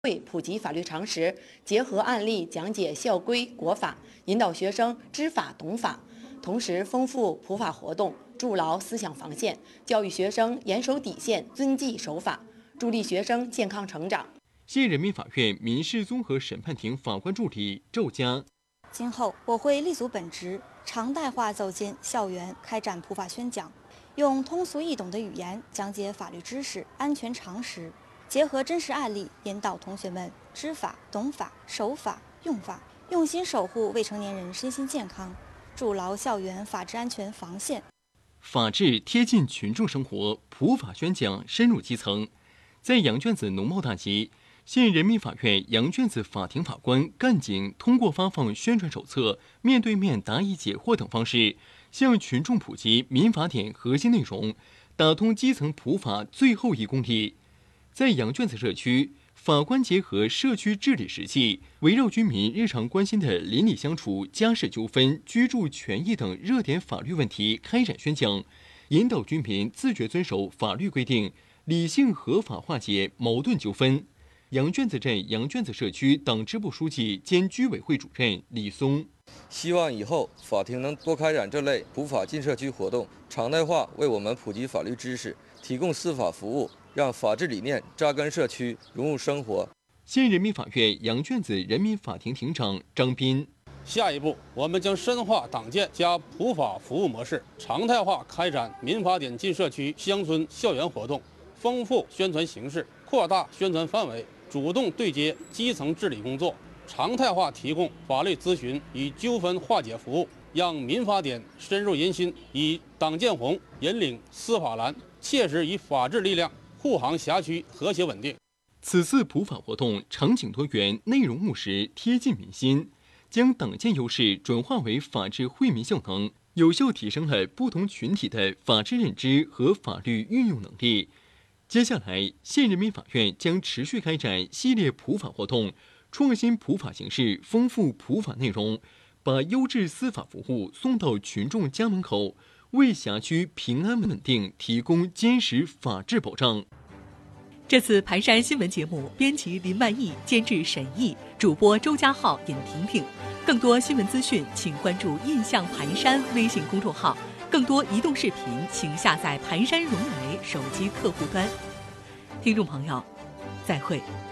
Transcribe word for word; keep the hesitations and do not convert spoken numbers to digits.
会普及法律常识，结合案例讲解校规国法，引导学生知法懂法，同时丰富普法活动，筑牢思想防线，教育学生严守底线、遵纪守法，助力学生健康成长。 县人民法院民事综合审判庭法官助理周佳。 今后我会立足本职，常态化走进校园，开展普法宣讲，用通俗易懂的语言讲解法律知识、安全常识，结合真实案例，引导同学们知法、懂法、守法、用法，用心守护未成年人身心健康，筑牢校园法治安全防线。 法治贴近群众生活，普法宣讲深入基层。在羊圈子农贸大集，县人民法院羊圈子法庭法官干警通过发放宣传手册、面对面答疑解惑等方式，向群众普及民法典核心内容，打通基层普法最后一公里。在羊圈子社区，法官结合社区治理实际，围绕居民日常关心的邻里相处、家事纠纷、居住权益等热点法律问题开展宣讲，引导居民自觉遵守法律规定，理性合法化解矛盾纠纷。羊圈子镇羊圈子社区党支部书记兼居委会主任李松， 希望以后法庭能多开展这类普法进社区活动，常态化为我们普及法律知识，提供司法服务，让法治理念扎根社区，融入生活。 县人民法院羊圈子人民法庭庭长张斌， 下一步，我们将深化党建加普法服务模式，常态化开展民法典进社区、乡村校园活动，丰富宣传形式，扩大宣传范围，主动对接基层治理工作，常态化提供法律咨询与纠纷化解服务，让民法典深入人心，以党建红引领司法蓝，切实以法治力量护航辖区和谐稳定。 此次普法活动场景多元，内容务实，贴近民心，将党建优势转化为法治惠民效能，有效提升了不同群体的法治认知和法律运用能力。接下来，县人民法院将持续开展系列普法活动，创新普法形式，丰富普法内容，把优质司法服务送到群众家门口，为辖区平安稳定提供坚实法治保障。 这次盘山新闻节目，编辑林万亿，监制沈毅，主播周家浩、尹婷婷。更多新闻资讯，请关注“印象盘山”微信公众号。更多移动视频，请下载盘山融媒手机客户端。听众朋友，再会。